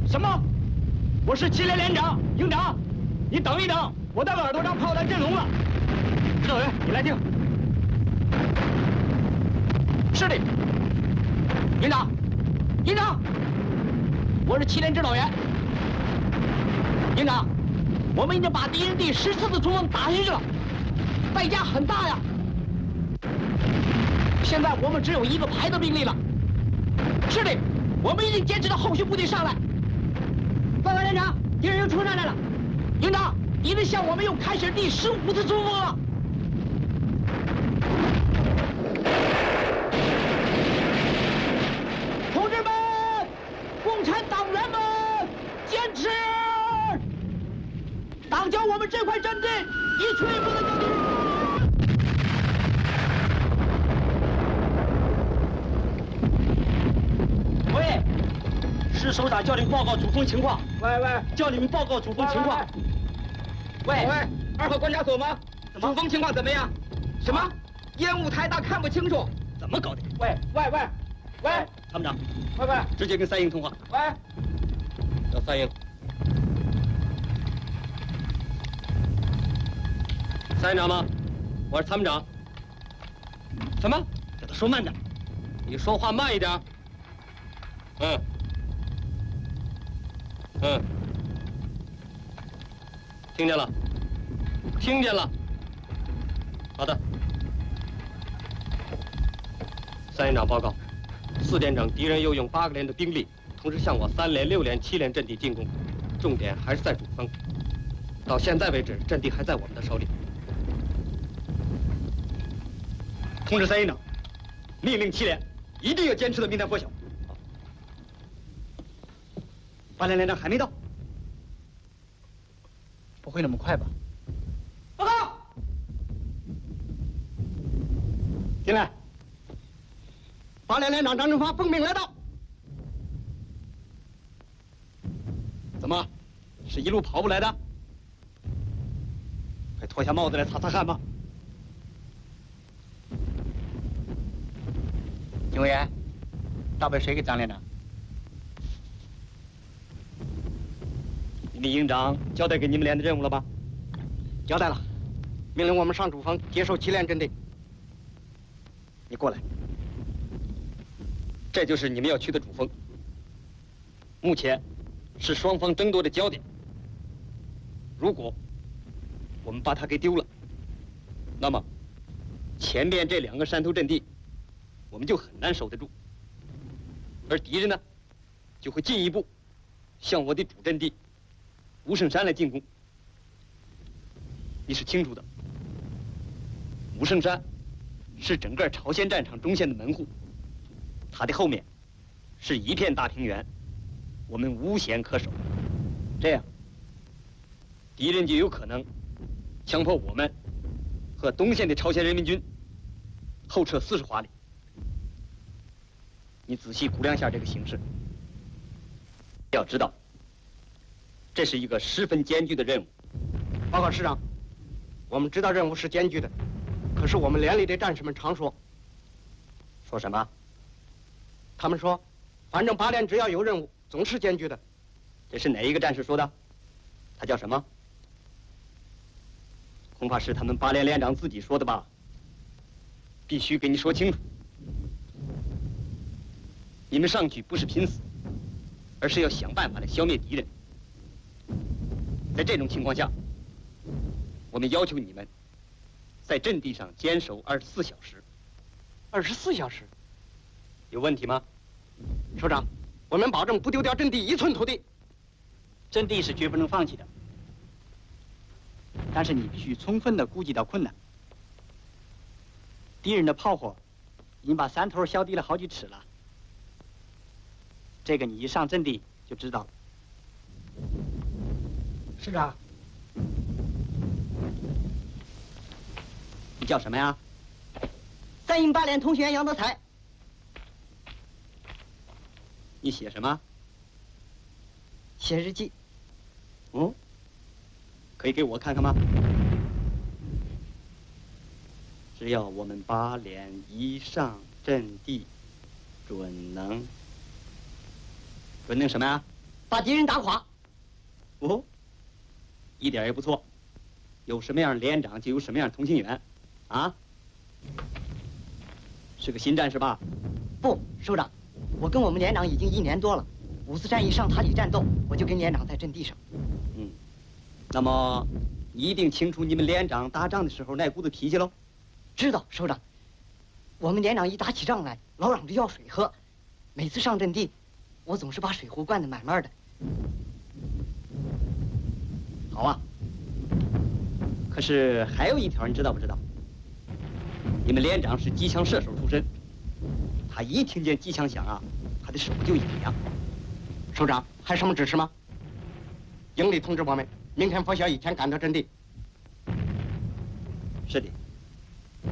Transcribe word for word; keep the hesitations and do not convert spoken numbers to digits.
什么？我是七连连长，营长，你等一等，我的耳朵让炮弹震聋了。指导员，你来听。是的，营长，营长，我是七连指导员。营长，我们已经把敌人第十次的冲锋打下去了，代价很大呀。现在我们只有一个排的兵力了。是的，我们一定坚持到后续部队上来。报告连长，敌人又冲上来了。营长，敌人向我们又开始第十五次冲锋了。同志们，共产党员们，坚持！党教我们这块阵地一寸也不能叫敌人。喂，是首长叫你报告主峰情况。喂喂，叫你们报告主峰情况。喂喂，二号观察所吗？主峰情况怎么样？什么？烟雾太大，看不清楚。怎么搞的？喂喂喂喂，参谋长，喂喂，直接跟三营通话。喂，叫三营。三营长吗？我是参谋长。什么？叫他说慢点。你说话慢一点。嗯。嗯。听见了。听见了。好的。三营长报告，四连长，敌人又用八个连的兵力，同时向我三连、六连、七连阵地进攻，重点还是在主峰。到现在为止，阵地还在我们的手里。通知三营长，命令七连一定要坚持到明天拂晓。八连连长还没到，不会那么快吧？报告，进来。八连连长张振发奉命来到。怎么，是一路跑步来的？快脱下帽子来擦擦汗吧。警卫员，打败谁给张连长？你们营长交代给你们连的任务了吧？交代了，命令我们上主峰接受七连阵地。你过来。这就是你们要去的主峰。目前是双方争夺的焦点。如果我们把它给丢了，那么前面这两个山头阵地我们就很难守得住，而敌人呢就会进一步向我的主阵地吴胜山来进攻。你是清楚的，吴胜山是整个朝鲜战场中线的门户，它的后面是一片大平原，我们无险可守。这样，敌人就有可能强迫我们和东线的朝鲜人民军后撤四十华里。你仔细估量一下这个形势，要知道，这是一个十分艰巨的任务。报告师长，我们知道任务是艰巨的，可是我们连里的战士们常说，说什么？他们说，反正八连只要有任务，总是艰巨的。这是哪一个战士说的？他叫什么？恐怕是他们八连连长自己说的吧？必须给你说清楚。你们上去不是拼死，而是要想办法来消灭敌人。在这种情况下，我们要求你们在阵地上坚守二十四小时。二十四小时？有问题吗？首长，我们保证不丢掉阵地一寸土地。阵地是绝不能放弃的，但是你必须充分的估计到困难。敌人的炮火已经把山头削低了好几尺了，这个你一上阵地就知道了。师长，你叫什么呀？三营八连通讯员杨德才。你写什么？写日记。哦，可以给我看看吗？只要我们八连一上阵地，准能准能什么呀？ 把敌人打垮。 哦，一点也不错。有什么样的连长，就有什么样的同心圆，啊？是个新战士吧？ 不，首长，我跟我们连长已经一年多了。五次战役上塔里战斗，我就跟连长在阵地上。 嗯，那么你一定清楚你们连长打仗的时候那股子脾气喽？ 知道，首长。我们连长一打起仗来，老嚷着要水喝。每次上阵地，我总是把水壶灌得满满的。 好啊。可是还有一条，你知道不知道？你们连长是机枪射手出身，他一听见机枪响啊，他的手就痒痒。 首长，还有什么指示吗？营里通知我们，明天拂晓以前赶到阵地。 是的。